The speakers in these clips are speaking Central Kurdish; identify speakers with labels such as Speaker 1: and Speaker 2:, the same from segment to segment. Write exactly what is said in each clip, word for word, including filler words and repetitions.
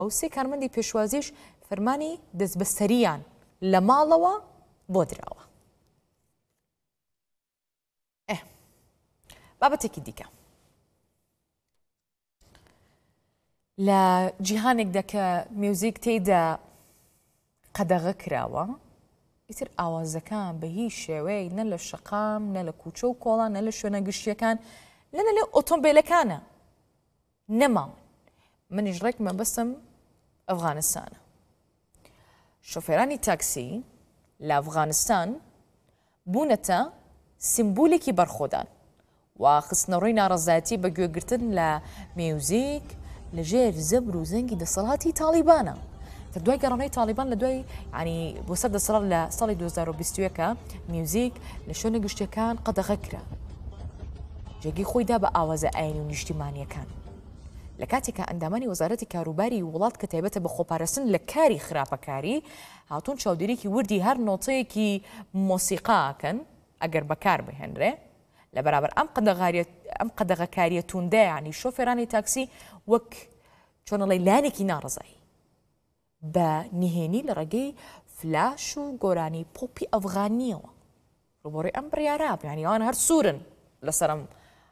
Speaker 1: ئەو سێ کارمەندی پێشوازیش فەرمانی دەست بەسەریان لە ماڵەوە بۆ دراوە. ئێ بابەتێکی دیکە لە جیهانێکدا کە میوزیک تێیدا قەدەغە کراوە، ئیتر ئاوازەکان بە هیچ شێوەیە نە لە شەقام نە لە کوچە و کۆڵان نە لە شوێنە گشتیەکان لەنە لە ئۆتۆمبیلەکانە نەماون. منیش ڕێک مەبەستم ئەفغانستانە. شۆفێرانی تاکسی لە ئەفغانستان بوونەتە سیمبولێکی بەرخۆدان و خستنەڕۆی ناڕەزایەتی بە گوێگرتن لە میوزیک لەژێر زەبر و زەنگی دەسەڵاتی تالیبانە. کە دوای گەڕانەوەی تالیبان لە دوای ینی بۆ سەر دەسەڵات لە ساڵی دوو هەزار و بیست و یەکە میوزیک لە شوێنە گشتیەکان قەدەغە کرا، جێگەی خۆیدا بە ئاوازە ئاینی و نیشتیمانیەکان. لە کاتێکە ئەندامانی وەزارەتی کاروباری وڵات کە تایبەتە بە خۆپاراستن لە کاری خراپەکاری هاتوون چاودێریکی وردی هەر نۆتەیەکی مۆسیقاکەن ئەگەر بەکار بهێنرێ لە بەرابەر ئەم ئەم قەدەغەکاریە توندە، ینی شۆفێرانی تاکسی وەک چۆنەڵی لایەنێکی ناڕزایی بە نهێنی لە ڕێگەی فلاش و گۆرانی پۆپی ئەفغانیەوە ڕوبۆڕی ئەم بڕیارە ینی ئەوان هەر سوورن لەسەرم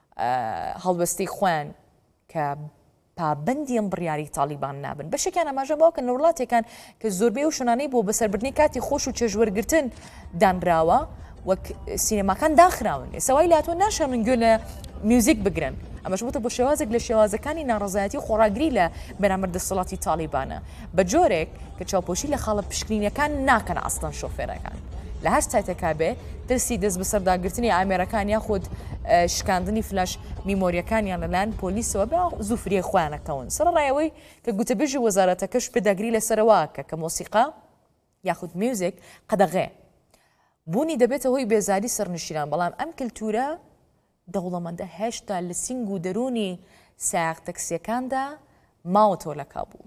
Speaker 1: هەڵبەستی خوێن کە پابەندی ئەم بڕیاری تالیبان نابن. بەشێکیان ئەماژە باوکە لە وڵاتێکان کە زۆربەی و شونانەی بۆ بەسەربردنی کاتی خۆش و چێژوەرگرتن دانراوە وەک سینەماکان داخراون. ئێسەوای لاتۆ ناشانن گوێ لە میوزیک بگرن، ئەمەش بوتە بۆ شێوازێک لە شێوازەکانی ناڕەزایەتی خۆڕاگری لە بەرامبەر دەسەڵاتی تالیبانە بە جۆرێک کە چاوپۆشی لە خاڵە پشکنینەکان ناکەن ئەستان شۆفێرەکان. لە هەر سایتێکا بێ دەستی دەست بەسەرداگرتنی ئامێرەکان یاخود شکاندنی فلاش میمۆریەکانیان لەلایەن پۆلیسەوە بە زوفریە خۆیانەکەون. سەرڕایەوەی کە گوتەبێژی وەزارەتەکەش پێداگری لەسەرەوەکە کە مۆسیقا یاخود میوزیک قەدەغێ بوونی دەبێتە هۆی بێزاری سەرنشینان، بەڵام ئەم کلتورە دەوڵەمەندە هێشتا لە سنگ و دەرونی سایق تەکسیەکاندا ماوەتەوە لە کابوو.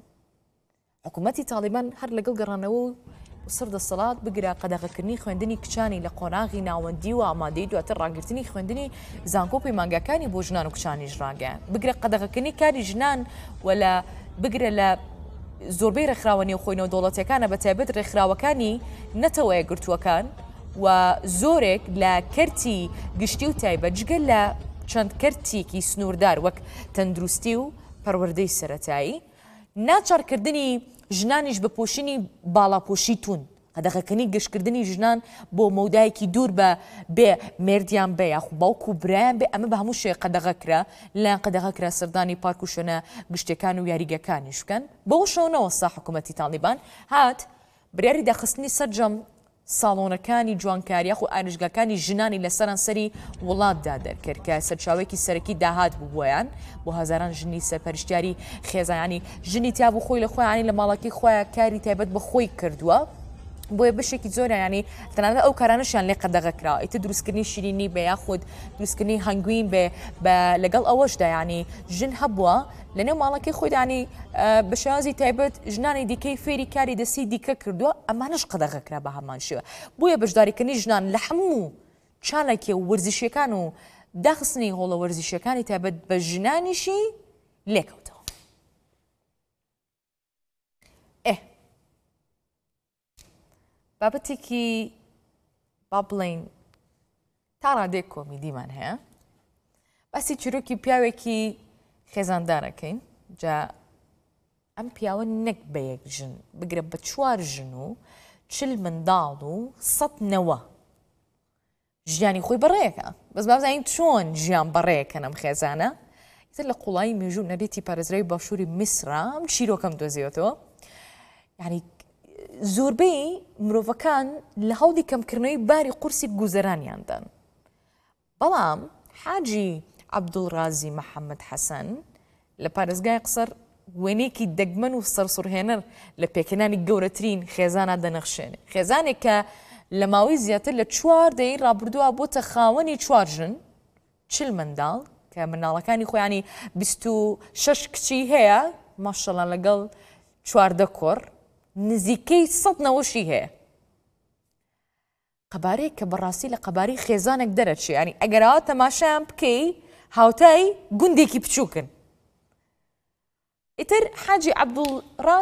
Speaker 1: حکوومەتی تالیبان هەر لەگەڵ گەڕانەوە سەر دەسەڵات بگرە قەدەغەکردنی خوێندنی کچانی لە قۆناغی ناوەندی و ئامادەی دواتر ڕاگررتنی خوێندنی زانکۆ و پەیمانگەکانی بۆ ژنان و کچانیش ڕاگەیان بگرە قەدەغەکردنی کاری ژنان ولا بگرە لە زۆربەی ڕێکخراوە نێوخۆینەوە دەوڵەتەکانە بە تایبەت ڕێکخراوەکانی نەتەوەیە گرتووەکان و زۆرێک لە کەرتی گشتی و تایبەت جگە لە چەند کەرتێکی سنووردار وەک تەندروستی و پەروەردەی سەرەتایی ناچارکردنی ژنانیش بە پۆشینی باڵاپۆشی تون، قەدەغەکردنی گەشتکردنی ژنان بۆ مەودایەکی دوور بە بێ مێردیان بێ یاخو باوکو و برایان بێ ئەمە بە هەموو شێ قەدەغەکرا لایەن قەدەغەکرا سەردانی پارک و شوێنە گشتەکان و یاریگەکانیش بکەن. بەو شەونەوە سا حکوومەتی تالیبان هات بریاری داخستنی سەرجەم ساڵۆنەکانی جوانکاریاخ و ئارژگاکانی ژنانی لە سەرانسەری وڵاتدا دەرکرد کە سەرچاوێکی سەرەکی داهات بوو بۆیان بۆ هەزاران ژنی سەرپەرشتیاری خێزایانی ژنی تیا بوو خۆی لە خۆیانی لە ماڵەکەی خۆیان کاری تایبەت بە خۆی کردووە بۆیە بەشێکی زۆریانی تەنانەت ئەو کارانەشیان لێ قەدەغەکراوە ئیتر دروستکردنی شیرینی بە یاخود دروستکردنی هەنگوین بێ بە لەگەڵ ئەوەشدا ینی ژن هەبووە لە نێو ماڵەکەی خۆیدانی بە شێوازی تایبەت ژنانی دیکەی فێری کاری دەستی دیکە کردووە ئەمانش قەدەغەکرا بە هەمان شێوە. بۆیە بەشداریکردنی ژنان لە هەموو چالێکی و وەرزشیەکان و داخستنی هۆڵە وەرزشیەکانی تایبەت بە ژنانیشی لێکەوتەوە. ئێ بابەتێکی با بڵین تا ڕادێک کۆمیدیمان هەیە، باسی چیرۆکی پیاوێکی خێزاندارەکەین. جا ئەم پیاوە نەک بە یەک ژن بگرە بە چوار ژن و چل منداڵ و سەد نەوە ژیانی خۆی بەڕێیەکە. بەس بابزانین چۆن ژیان بەڕێیەکەن ئەم خێزانە. ئیتر لە قوڵایی مێژوو نەرێتی پارێزراوی باشووری میسرا ئەم چیرۆکەم دۆزیێتەوە. یعنی زۆربەی مرۆڤەکان لە هەوڵی کەمکردنەوەی باری قورسی گوزەرانیاندان، بەڵام حاجی عەبدوڵڕازی محەممەد حەسەن لە پارێزگای قسەر وێنێکی دەگمەن و سەرسوڕهێنەر لە پێکەنانی گەورەترین خێزانە دەنەخشێنێ. خێزانێک کە لە ماوەی زیاتر لە چوار دەی ڕابردووە بۆتە خاوەنی چوار ژن چل منداڵ کە مناڵەکانی خۆیانی بیست و شەش کچی هەیە ماشەڵڵا لەگەڵ چواردە کۆڕ نزیکەی سەد نەوەشی هەیە. قەبارەیەک کە بەڕاستی لە قەباری خێزانێک دەرەچێ، ینی ئەگەرەوە تەماشایان بکەی هاوتای گوندێکی بچووکن. ئیتر حاجی عەبدوڵڕاز